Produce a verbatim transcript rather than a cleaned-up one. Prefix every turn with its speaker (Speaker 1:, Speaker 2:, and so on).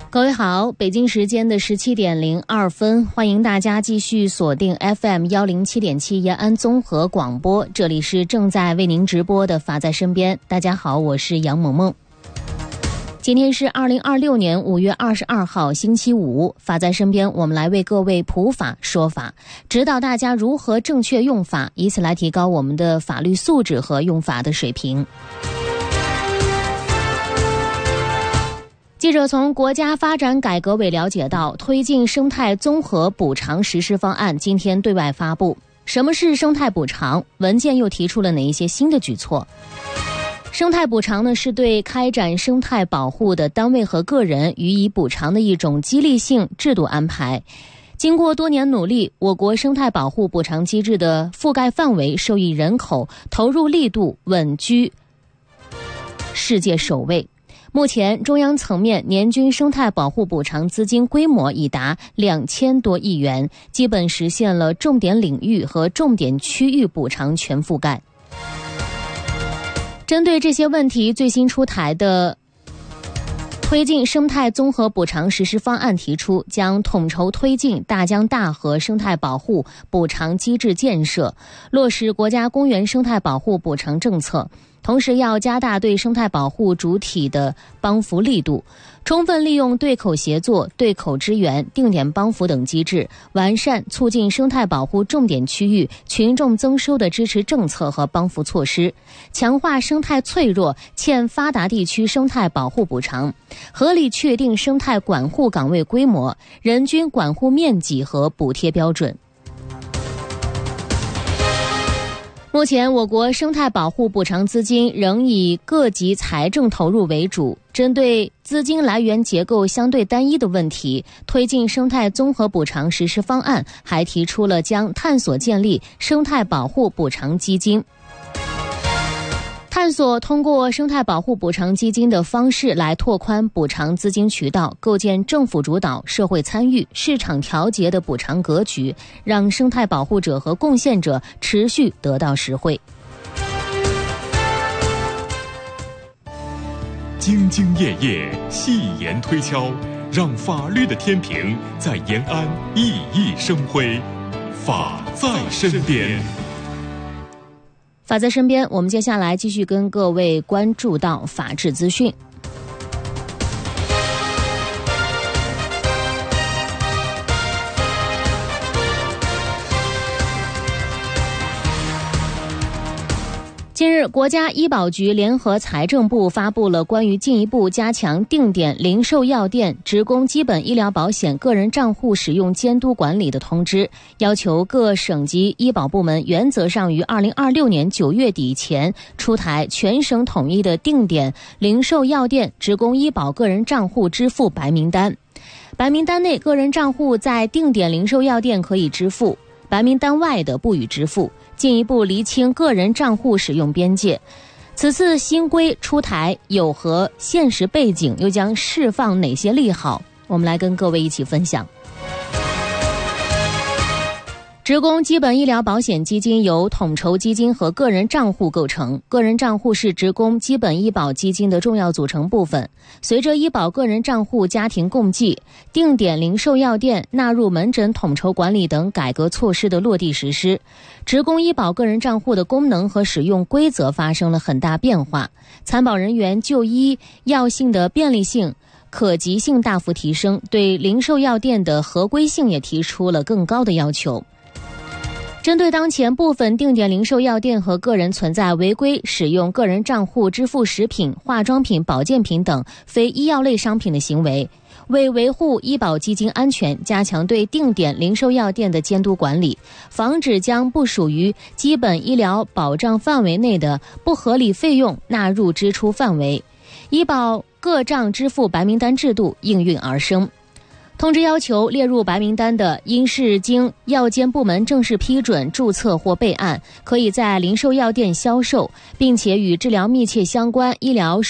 Speaker 1: 各位好，北京时间的十七点零二分，欢迎大家继续锁定 F M 一零七点七延安综合广播，这里是正在为您直播的法在身边。大家好，我是杨萌萌。今天是二零二六年五月二十二号星期五，法在身边，我们来为各位普法说法，指导大家如何正确用法，以此来提高我们的法律素质和用法的水平。记者从国家发展改革委了解到，推进生态综合补偿实施方案今天对外发布。什么是生态补偿？文件又提出了哪一些新的举措？生态补偿呢，是对开展生态保护的单位和个人予以补偿的一种激励性制度安排。经过多年努力，我国生态保护补偿机制的覆盖范围、受益人口、投入力度稳居世界首位。目前，中央层面年均生态保护补偿资金规模已达两千多亿元，基本实现了重点领域和重点区域补偿全覆盖。针对这些问题，最新出台的推进生态综合补偿实施方案提出，将统筹推进大江大河生态保护补偿机制建设，落实国家公园生态保护补偿政策。同时要加大对生态保护主体的帮扶力度，充分利用对口协作、对口支援、定点帮扶等机制，完善促进生态保护重点区域群众增收的支持政策和帮扶措施，强化生态脆弱欠发达地区生态保护补偿，合理确定生态管护岗位规模、人均管护面积和补贴标准。目前，我国生态保护补偿资金仍以各级财政投入为主。针对资金来源结构相对单一的问题，推进生态综合补偿实施方案还提出了将探索建立生态保护补偿基金。探索通过生态保护补偿基金的方式来拓宽补偿资金渠道，构建政府主导、社会参与、市场调节的补偿格局，让生态保护者和贡献者持续得到实惠。
Speaker 2: 兢兢业业，细言推敲，让法律的天平在延安熠熠生辉。法在身边。
Speaker 1: 法在身边，我们接下来继续跟各位关注到法治资讯。近日，国家医保局联合财政部发布了关于进一步加强定点零售药店职工基本医疗保险个人账户使用监督管理的通知，要求各省级医保部门原则上于二零二六年九月底前出台全省统一的定点零售药店职工医保个人账户支付白名单。白名单内个人账户在定点零售药店可以支付，白名单外的不予支付，进一步厘清个人账户使用边界。此次新规出台有何现实背景，又将释放哪些利好？我们来跟各位一起分享。职工基本医疗保险基金由统筹基金和个人账户构成，个人账户是职工基本医保基金的重要组成部分。随着医保个人账户家庭共济、定点零售药店纳入门诊统筹管理等改革措施的落地实施，职工医保个人账户的功能和使用规则发生了很大变化，参保人员就医药性的便利性、可及性大幅提升，对零售药店的合规性也提出了更高的要求。针对当前部分定点零售药店和个人存在违规使用个人账户支付食品、化妆品、保健品等非医药类商品的行为，为维护医保基金安全，加强对定点零售药店的监督管理，防止将不属于基本医疗保障范围内的不合理费用纳入支出范围，医保个账支付白名单制度应运而生。通知要求列入白名单的，应是经药监部门正式批准、注册或备案，可以在零售药店销售，并且与治疗密切相关医疗